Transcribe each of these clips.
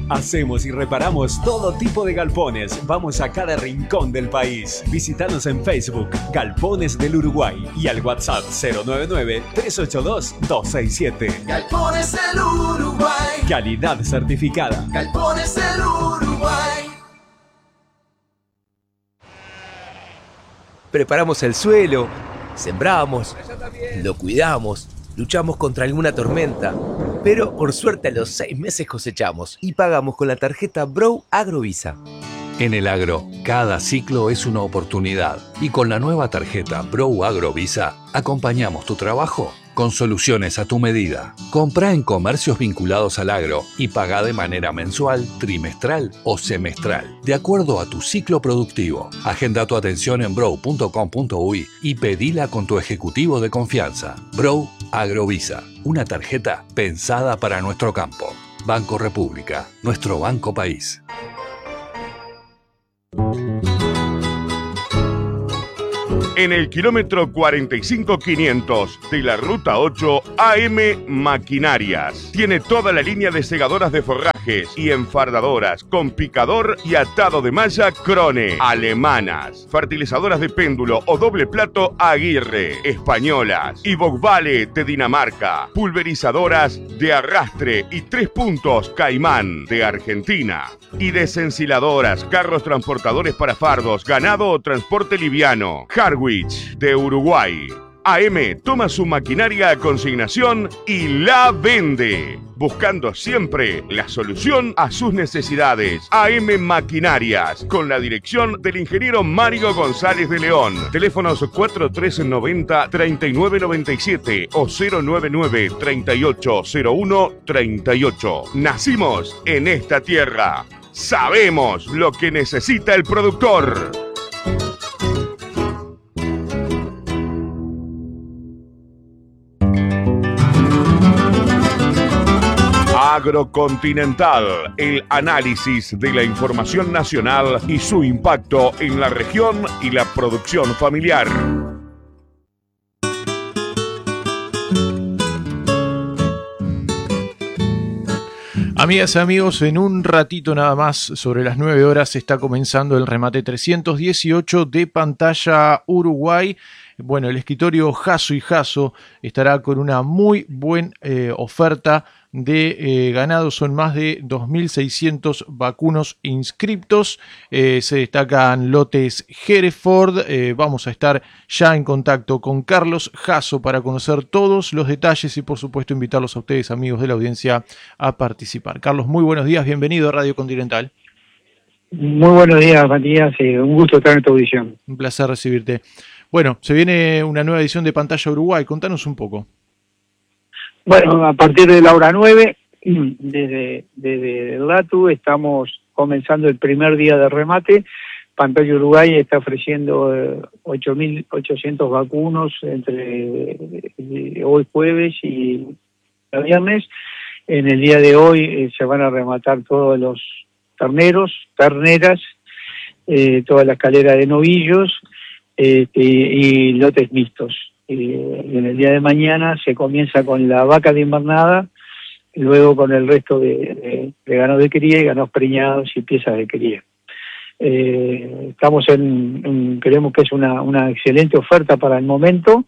Hacemos y reparamos todo tipo de galpones. Vamos a cada rincón del país. Visítanos en Facebook, Galpones del Uruguay, y al WhatsApp 099-382-267. Galpones del Uruguay. Calidad certificada. Galpones del Uruguay. Preparamos el suelo, sembramos, lo cuidamos, luchamos contra alguna tormenta, pero por suerte a los 6 meses cosechamos y pagamos con la tarjeta Bro Agrovisa. En el agro, cada ciclo es una oportunidad y con la nueva tarjeta Bro Agrovisa acompañamos tu trabajo con soluciones a tu medida. Comprá en comercios vinculados al agro y pagá de manera mensual, trimestral o semestral, de acuerdo a tu ciclo productivo. Agenda tu atención en bro.com.uy y pedila con tu ejecutivo de confianza. Bro Agrovisa, una tarjeta pensada para nuestro campo. Banco República, nuestro banco país. En el kilómetro 45500 de la Ruta 8, AM Maquinarias. Tiene toda la línea de segadoras de forrajes y enfardadoras con picador y atado de malla Krone, alemanas. Fertilizadoras de péndulo o doble plato Aguirre, españolas. Y Bogbale de Dinamarca. Pulverizadoras de arrastre y 3 puntos Caimán de Argentina. Y desensiladoras, carros transportadores para fardos, ganado o transporte liviano. Harwich de Uruguay. AM toma su maquinaria a consignación y la vende, buscando siempre la solución a sus necesidades. AM Maquinarias, con la dirección del ingeniero Mario González de León. Teléfonos 4390-3997 o 099-3801-38. Nacimos en esta tierra. Sabemos lo que necesita el productor. Agrocontinental, el análisis de la información nacional y su impacto en la región y la producción familiar. Amigas y amigos, en un ratito nada más, sobre las 9 horas, está comenzando el remate 318 de Pantalla Uruguay. Bueno, el escritorio Jasso y Jasso estará con una muy buena oferta de ganado. Son más de 2.600 vacunos inscriptos. Se destacan lotes Hereford. Vamos a estar ya en contacto con Carlos Jasso para conocer todos los detalles y, por supuesto, invitarlos a ustedes, amigos de la audiencia, a participar. Carlos, muy buenos días. Bienvenido a Radio Continental. Muy buenos días, Matías. Un gusto estar en tu audición. Un placer recibirte. Bueno, se viene una nueva edición de Pantalla Uruguay. Contanos un poco. Bueno, a partir de la hora 9, desde el DATU, estamos comenzando el primer día de remate. Pantalla Uruguay está ofreciendo 8.800 vacunos entre hoy jueves y viernes. En el día de hoy se van a rematar todos los terneros, terneras, toda la escalera de novillos y lotes mixtos. Y en el día de mañana se comienza con la vaca de invernada, luego con el resto de ganado de cría y ganados preñados y piezas de cría. Estamos creemos que es una excelente oferta para el momento.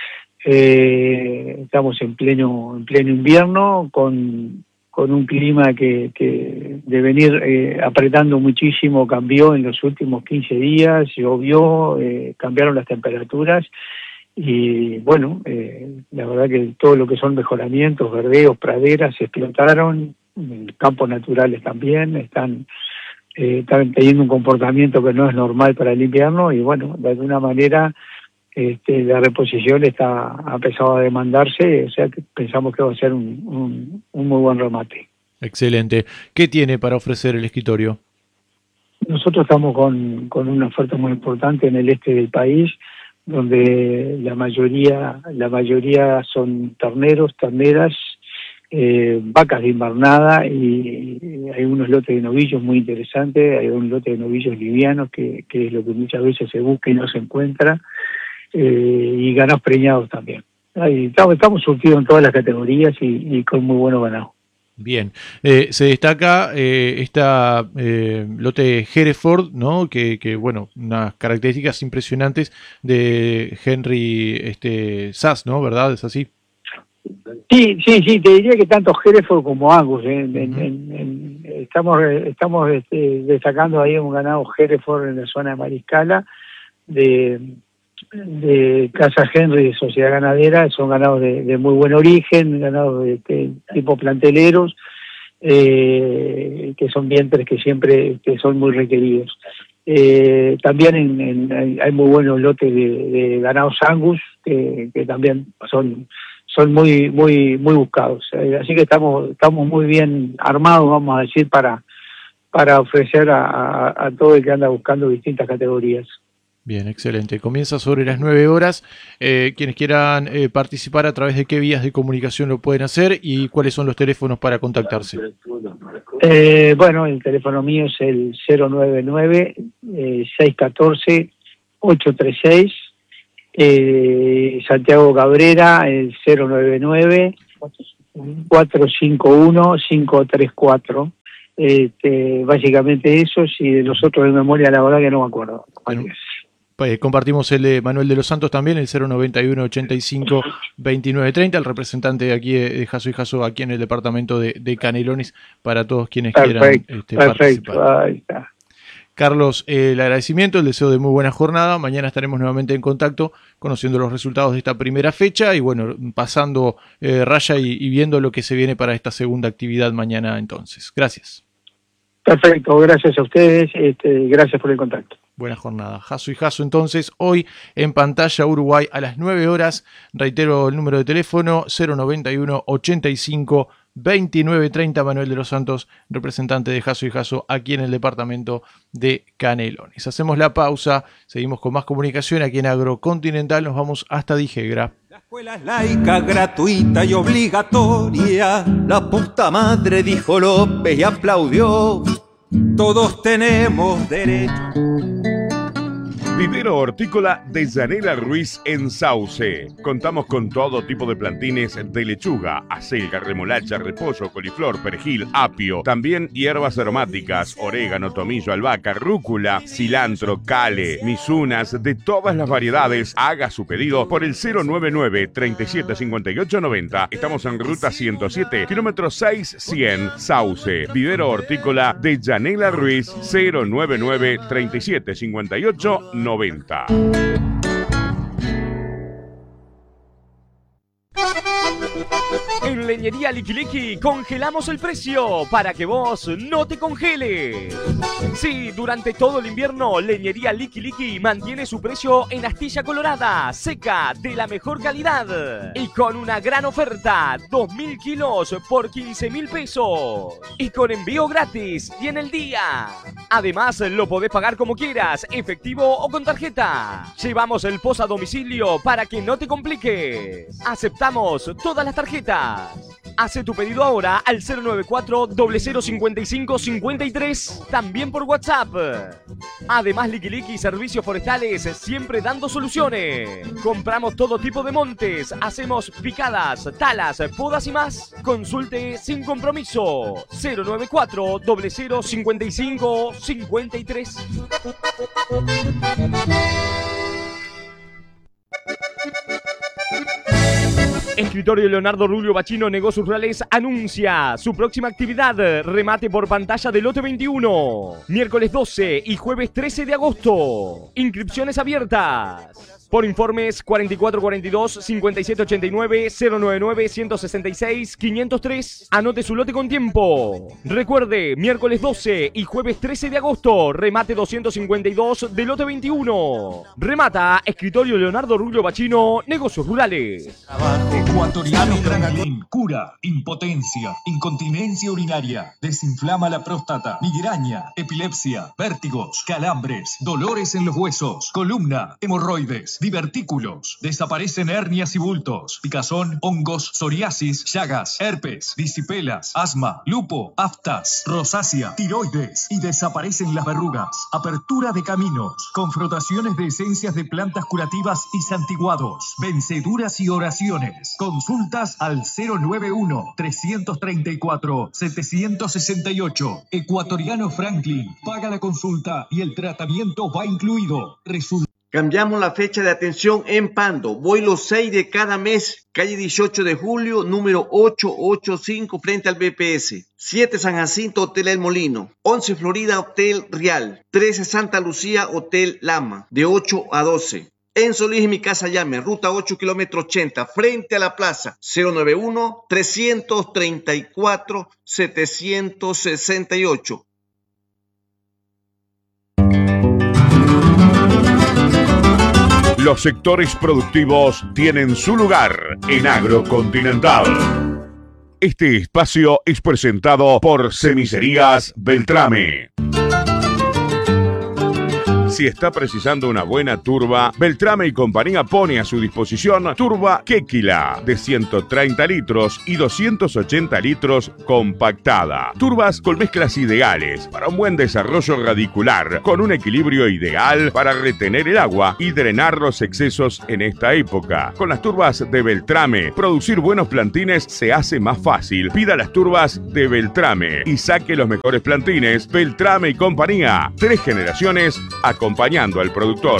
Estamos en pleno invierno con un clima que de venir apretando muchísimo, cambió en los últimos 15 días, llovió, cambiaron las temperaturas y bueno, la verdad que todo lo que son mejoramientos, verdeos, praderas se explotaron, campos naturales también están teniendo un comportamiento que no es normal para el invierno y bueno, de alguna manera la reposición ha empezado a demandarse, o sea que pensamos que va a ser un muy buen remate. Excelente. ¿Qué tiene para ofrecer el escritorio? Nosotros estamos con una oferta muy importante en el este del país, donde la mayoría son terneros, terneras, vacas de invernada y hay unos lotes de novillos muy interesantes, hay un lote de novillos livianos que es lo que muchas veces se busca y no se encuentra. Y ganados preñados también. Estamos surtidos en todas las categorías y con muy buenos ganados. Bien, se destaca esta lote Hereford, ¿no? Que bueno, unas características impresionantes de Henry Sass, ¿no? ¿Verdad? ¿Es así? Sí, te diría que tanto Hereford como Angus. Estamos destacando ahí un ganado Hereford en la zona de Mariscala, de Casa Henry, de Sociedad Ganadera. Son ganados de muy buen origen, ganados de tipo planteleros, que son vientres que siempre son muy requeridos. También hay muy buenos lotes de ganados Angus, que también son muy buscados. Así que estamos muy bien armados, vamos a decir, para ofrecer a todo el que anda buscando distintas categorías. Bien, excelente. Comienza sobre las 9 horas. Quienes quieran participar, ¿a través de qué vías de comunicación lo pueden hacer y cuáles son los teléfonos para contactarse? Bueno, el teléfono mío es el 099-614-836. Santiago Cabrera, el 099-451-534. Básicamente eso, y de los otros de memoria la verdad que no me acuerdo. Bueno, compartimos el de Manuel de los Santos también, el 091-85-2930, el representante de aquí de Jasso y Jasso, aquí en el departamento de Canelones, para todos quienes quieran participar. Ahí está. Carlos, el agradecimiento, el deseo de muy buena jornada. Mañana estaremos nuevamente en contacto, conociendo los resultados de esta primera fecha y bueno, pasando raya y viendo lo que se viene para esta segunda actividad mañana entonces. Gracias. Perfecto, gracias a ustedes, gracias por el contacto. Buena jornada. Jasso y Jasso entonces, hoy en Pantalla Uruguay a las 9 horas. Reitero el número de teléfono, 091-85-2930, Manuel de los Santos, representante de Jasso y Jasso aquí en el departamento de Canelones. Hacemos la pausa, seguimos con más comunicación aquí en Agrocontinental, nos vamos hasta Dijegra. La escuela es laica, gratuita y obligatoria. La puta madre, dijo López y aplaudió. Todos tenemos derecho. Vivero Hortícola de Yanela Ruiz en Sauce. Contamos con todo tipo de plantines de lechuga, acelga, remolacha, repollo, coliflor, perejil, apio. También hierbas aromáticas, orégano, tomillo, albahaca, rúcula, cilantro, cale, misunas, de todas las variedades. Haga su pedido por el 099-375890. Estamos en ruta 107, kilómetro 6100, Sauce. Vivero Hortícola de Yanela Ruiz, 099-375890. En Leñería Liquiliqui congelamos el precio para que vos no te congeles. Sí, durante todo el invierno, Leñería Liquiliqui mantiene su precio en astilla colorada, seca, de la mejor calidad. Y con una gran oferta, 2.000 kilos por 15.000 pesos. Y con envío gratis y en el día. Además, lo podés pagar como quieras, efectivo o con tarjeta. Llevamos el post a domicilio para que no te compliques. Aceptamos todas las tarjetas. Hace tu pedido ahora al 094-0055-53, también por WhatsApp. Además, Liquiliqui y Servicios Forestales, siempre dando soluciones. Compramos todo tipo de montes, hacemos picadas, talas, podas y más. Consulte sin compromiso. 094-0055-53. Escritorio Leonardo Rubio Bachino Negocios Rurales anuncia su próxima actividad, remate por pantalla del lote 21, miércoles 12 y jueves 13 de agosto. Inscripciones abiertas. Por informes 4442-5789-099-166-503. Anote su lote con tiempo. Recuerde, miércoles 12 y jueves 13 de agosto, remate 252 del lote 21. Remata Escritorio Leonardo Rubio Bachino Negocios Rurales. Ecuatoriano Granadín cura impotencia, incontinencia urinaria, desinflama la próstata, migraña, epilepsia, vértigos, calambres, dolores en los huesos, columna, hemorroides. tiroides, divertículos. Desaparecen hernias y bultos, picazón, hongos, psoriasis, llagas, herpes, disipelas, asma, lupo, aftas, rosácea, tiroides y desaparecen las verrugas. Apertura de caminos, con frotaciones de esencias de plantas curativas y santiguados, venceduras y oraciones. Consultas al 091-334-768. Ecuatoriano Franklin. Paga la consulta y el tratamiento va incluido. Cambiamos la fecha de atención en Pando. Voy los 6 de cada mes. Calle 18 de julio, número 885, frente al BPS. 7 San Jacinto, Hotel El Molino. 11 Florida, Hotel Real. 13 Santa Lucía, Hotel Lama. De 8 a 12. En Solís y Mi Casa Llame, ruta 8, kilómetro 80, frente a la plaza. 091-334-768. Los sectores productivos tienen su lugar en Agrocontinental. Este espacio es presentado por Cemicerías Beltrame. Si está precisando una buena turba, Beltrame y compañía pone a su disposición turba Quéquila de 130 litros y 280 litros compactada. Turbas con mezclas ideales para un buen desarrollo radicular, con un equilibrio ideal para retener el agua y drenar los excesos en esta época. Con las turbas de Beltrame, producir buenos plantines se hace más fácil. Pida las turbas de Beltrame y saque los mejores plantines. Beltrame y compañía, 3 generaciones acompañando al productor.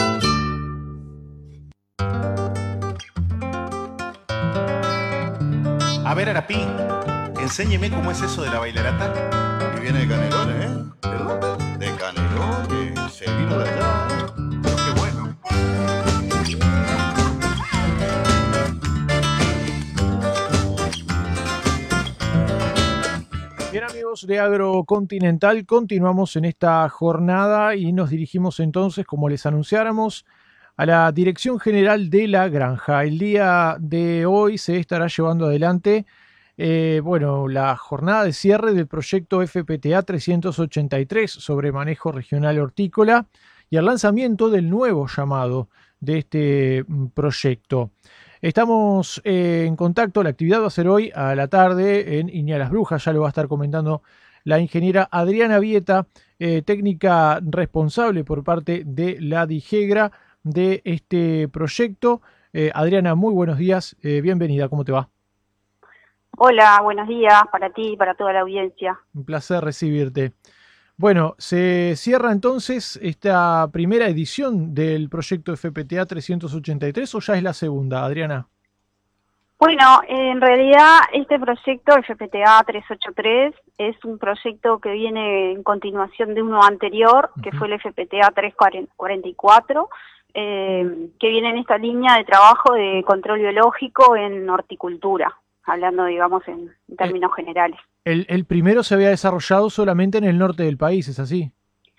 A ver, Arapí, enséñeme cómo es eso de la bailarata. Que viene de Canelones, ¿eh? ¿De dónde? De Canelones, se vino de allá. Pero qué bueno. Bien, amigos de Agrocontinental, continuamos en esta jornada y nos dirigimos entonces, como les anunciáramos, a la Dirección General de la Granja. El día de hoy se estará llevando adelante la jornada de cierre del proyecto FPTA 383 sobre manejo regional hortícola y el lanzamiento del nuevo llamado de este proyecto. Estamos en contacto, la actividad va a ser hoy a la tarde en Iña Las Brujas, ya lo va a estar comentando la ingeniera Adriana Vieta, técnica responsable por parte de la DIGEGRA de este proyecto. Adriana, muy buenos días, bienvenida, ¿cómo te va? Hola, buenos días para ti y para toda la audiencia. Un placer recibirte. Bueno, se cierra entonces esta primera edición del proyecto FPTA 383 o ya es la segunda, Adriana. Bueno, en realidad este proyecto FPTA 383 es un proyecto que viene en continuación de uno anterior, que fue el FPTA 344, que viene en esta línea de trabajo de control biológico en horticultura, hablando, digamos, en términos generales. El primero se había desarrollado solamente en el norte del país, ¿es así?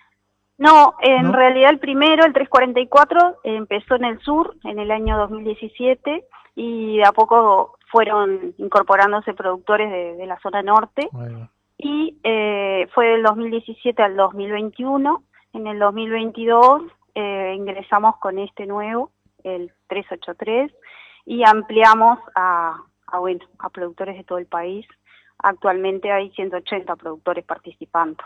No, en realidad el primero, el 344, empezó en el sur en el año 2017 y de a poco fueron incorporándose productores de la zona norte. Y fue del 2017 al 2021. En el 2022 ingresamos con este nuevo, el 383, y ampliamos a productores de todo el país. Actualmente hay 180 productores participando.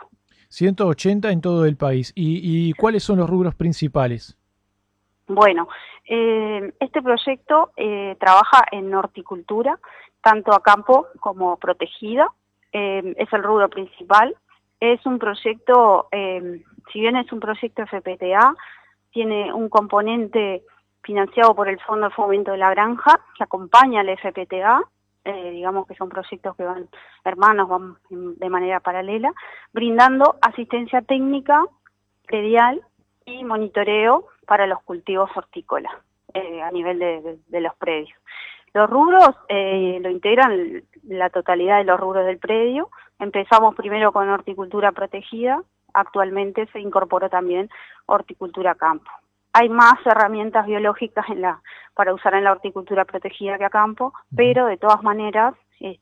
180 en todo el país. ¿Y cuáles son los rubros principales? Bueno, este proyecto trabaja en horticultura, tanto a campo como protegida. Es el rubro principal. Es un proyecto, si bien es un proyecto FPTA, tiene un componente financiado por el Fondo de Fomento de la Granja, que acompaña al FPTA. Digamos que son proyectos que van hermanos, van de manera paralela, brindando asistencia técnica, predial y monitoreo para los cultivos hortícolas a nivel de los predios. Los rubros lo integran la totalidad de los rubros del predio. Empezamos primero con horticultura protegida, actualmente se incorporó también horticultura a campo. Hay más herramientas biológicas para usar en la horticultura protegida que a campo, pero de todas maneras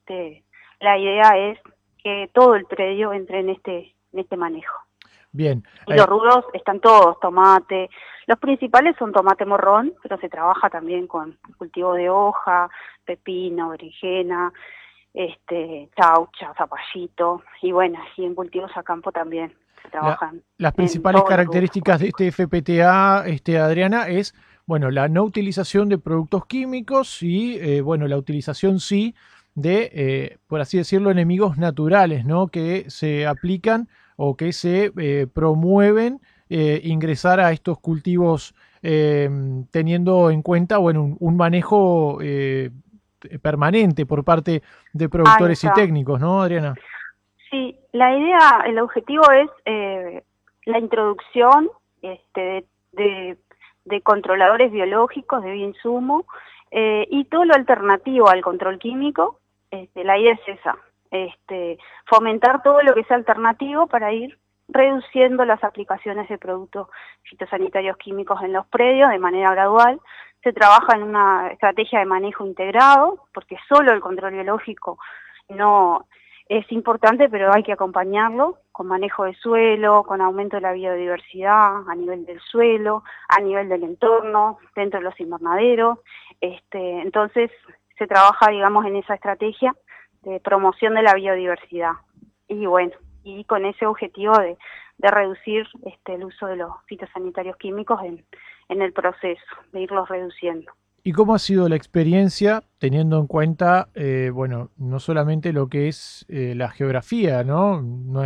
la idea es que todo el predio entre en este manejo. Bien. Y los rubros están todos: tomate, Los principales son tomate morrón, pero se trabaja también con cultivo de hoja, pepino, berenjena, chaucha, zapallito, y bueno, y en cultivos a campo también se trabajan. Las principales características de este FPTA, Adriana, es, bueno, la no utilización de productos químicos y, bueno, la utilización sí de, por así decirlo, enemigos naturales, ¿no? Que se aplican o que se promueven ingresar a estos cultivos teniendo en cuenta, bueno, un manejo permanente por parte de productores y técnicos, ¿no, Adriana? Sí, la idea, el objetivo es la introducción de controladores biológicos, de bioinsumo, y todo lo alternativo al control químico. La idea es esa, fomentar todo lo que sea alternativo para ir reduciendo las aplicaciones de productos fitosanitarios químicos en los predios de manera gradual. Se trabaja en una estrategia de manejo integrado, porque solo el control biológico no es importante, pero hay que acompañarlo con manejo de suelo, con aumento de la biodiversidad a nivel del suelo, a nivel del entorno, dentro de los invernaderos. Entonces se trabaja, digamos, en esa estrategia de promoción de la biodiversidad. Y bueno, y con ese objetivo de reducir el uso de los fitosanitarios químicos en el proceso, de irlos reduciendo. ¿Y cómo ha sido la experiencia teniendo en cuenta, bueno, no solamente lo que es la geografía, ¿no? No